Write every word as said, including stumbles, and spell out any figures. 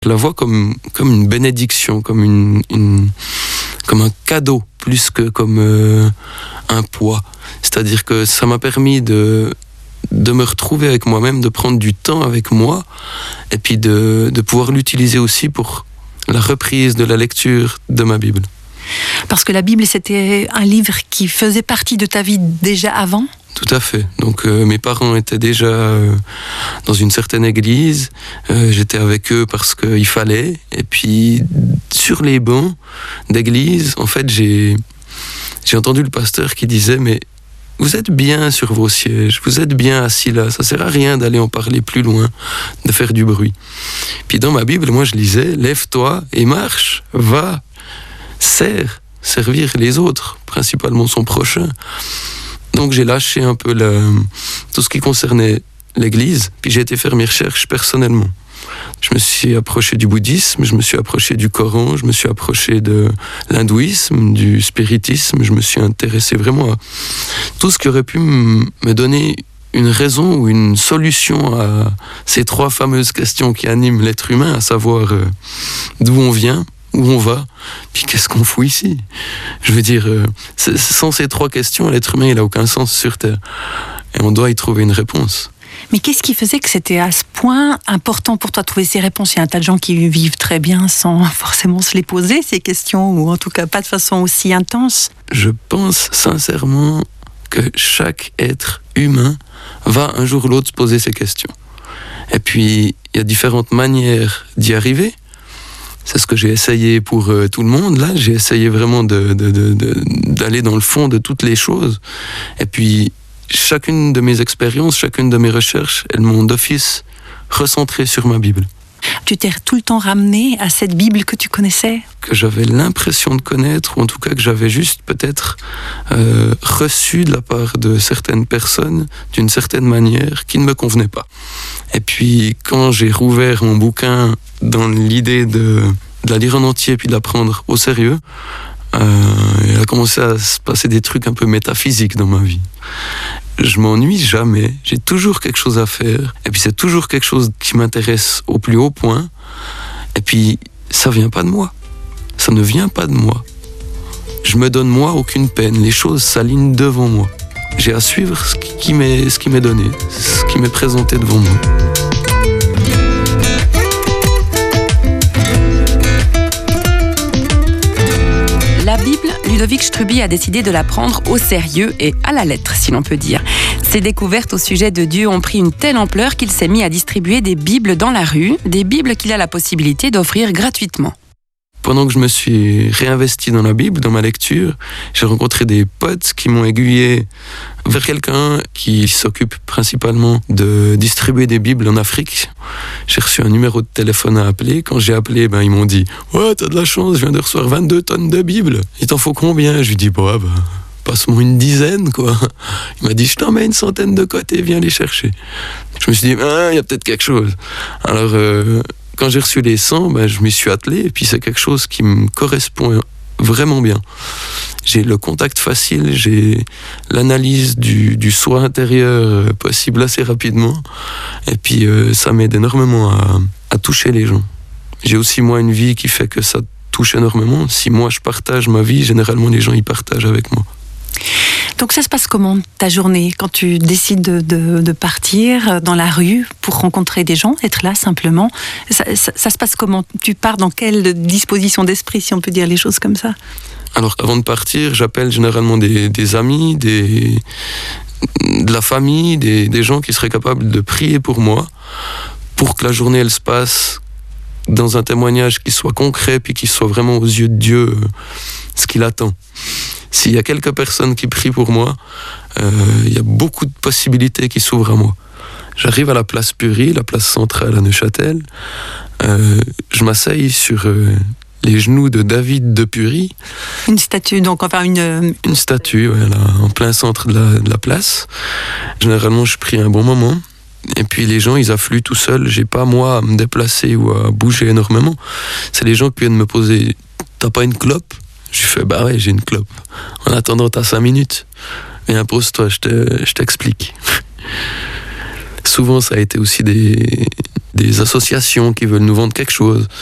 Je la vois comme, comme une bénédiction, comme, une, une, comme un cadeau, plus que comme euh, un poids. C'est-à-dire que ça m'a permis de, de me retrouver avec moi-même, de prendre du temps avec moi, et puis de, de pouvoir l'utiliser aussi pour la reprise de la lecture de ma Bible. Parce que la Bible, c'était un livre qui faisait partie de ta vie déjà avant ? Tout à fait. Donc euh, mes parents étaient déjà euh, dans une certaine église. Euh, j'étais avec eux parce qu'il fallait. Et puis sur les bancs d'église, en fait, j'ai j'ai entendu le pasteur qui disait mais vous êtes bien sur vos sièges, vous êtes bien assis là. Ça sert à rien d'aller en parler plus loin, de faire du bruit. Puis dans ma Bible, moi je lisais lève-toi et marche, va, sers, servir les autres, principalement son prochain. Donc j'ai lâché un peu le, tout ce qui concernait l'église, puis j'ai été faire mes recherches personnellement. Je me suis approché du bouddhisme, je me suis approché du Coran, je me suis approché de l'hindouisme, du spiritisme, je me suis intéressé vraiment à tout ce qui aurait pu me donner une raison ou une solution à ces trois fameuses questions qui animent l'être humain, à savoir euh, d'où on vient, où on va, puis qu'est-ce qu'on fout ici. Je veux dire, euh, sans ces trois questions, l'être humain, il n'a aucun sens sur Terre. Et on doit y trouver une réponse. Mais qu'est-ce qui faisait que c'était à ce point important pour toi de trouver ces réponses ? Il y a un tas de gens qui vivent très bien sans forcément se les poser, ces questions, ou en tout cas pas de façon aussi intense. Je pense sincèrement que chaque être humain va un jour ou l'autre se poser ces questions. Et puis, il y a différentes manières d'y arriver. C'est ce que j'ai essayé pour euh, tout le monde. Là, j'ai essayé vraiment de, de, de, de, d'aller dans le fond de toutes les choses. Et puis, chacune de mes expériences, chacune de mes recherches, elles m'ont d'office recentré sur ma Bible. Tu t'es tout le temps ramené à cette Bible que tu connaissais ? Que j'avais l'impression de connaître, ou en tout cas que j'avais juste peut-être euh, reçu de la part de certaines personnes d'une certaine manière qui ne me convenait pas. Et puis quand j'ai rouvert mon bouquin dans l'idée de, de la lire en entier puis de la prendre au sérieux, euh, il a commencé à se passer des trucs un peu métaphysiques dans ma vie. Je m'ennuie jamais, j'ai toujours quelque chose à faire, et puis c'est toujours quelque chose qui m'intéresse au plus haut point, et puis ça vient pas de moi, ça ne vient pas de moi. Je me donne moi aucune peine, les choses s'alignent devant moi. J'ai à suivre ce qui m'est, ce qui m'est donné, ce qui m'est présenté devant moi. La Bible, Ludovic Struby a décidé de la prendre au sérieux et à la lettre, si l'on peut dire. Ses découvertes au sujet de Dieu ont pris une telle ampleur qu'il s'est mis à distribuer des Bibles dans la rue, des Bibles qu'il a la possibilité d'offrir gratuitement. Pendant que je me suis réinvesti dans la Bible, dans ma lecture, j'ai rencontré des potes qui m'ont aiguillé vers quelqu'un qui s'occupe principalement de distribuer des Bibles en Afrique. J'ai reçu un numéro de téléphone à appeler. Quand j'ai appelé, ben, ils m'ont dit « Ouais, t'as de la chance, je viens de recevoir vingt-deux tonnes de Bibles. Il t'en faut combien ?» Je lui dis bah, « Bah, passe-moi une dizaine, quoi. » Il m'a dit « Je t'en mets une centaine de côté, viens les chercher. » Je me suis dit ah, « Il y a peut-être quelque chose. » Alors... Euh, Quand j'ai reçu les cent, ben, je m'y suis attelé, et puis c'est quelque chose qui me correspond vraiment bien. J'ai le contact facile, j'ai l'analyse du, du soi intérieur possible assez rapidement, et puis euh, ça m'aide énormément à, à toucher les gens. J'ai aussi moi une vie qui fait que ça touche énormément. Si moi je partage ma vie, généralement les gens y partagent avec moi. Donc ça se passe comment ta journée quand tu décides de, de, de partir dans la rue pour rencontrer des gens, être là simplement, ça, ça, ça se passe comment ? Tu pars dans quelle disposition d'esprit, si on peut dire les choses comme ça ? Alors avant de partir, j'appelle généralement des, des amis, des, de la famille, des, des gens qui seraient capables de prier pour moi, pour que la journée elle se passe dans un témoignage qui soit concret puis qui soit vraiment aux yeux de Dieu ce qu'il attend. S'il y a quelques personnes qui prient pour moi, euh, il y a beaucoup de possibilités qui s'ouvrent à moi. J'arrive à la place Purie, la place centrale à Neuchâtel. Euh, je m'asseye sur euh, les genoux de David de Purie. Une statue, donc enfin une... Une statue, ouais, là, en plein centre de la, de la place. Généralement, je prie un bon moment. Et puis les gens, ils affluent tout seuls. J'ai pas, moi, à me déplacer ou à bouger énormément. C'est les gens qui viennent me poser « T'as pas une clope ?» Je fais, bah ouais, j'ai une clope. En attendant, t'as cinq minutes. Viens, pose-toi, je, te, je t'explique. Souvent, ça a été aussi des, des associations qui veulent nous vendre quelque chose.